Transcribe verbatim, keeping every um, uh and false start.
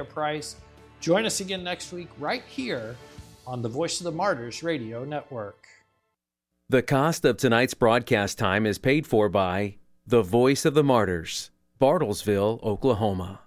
fair price. Join us again next week right here on the Voice of the Martyrs Radio Network. The cost of tonight's broadcast time is paid for by the Voice of the Martyrs, Bartlesville, Oklahoma.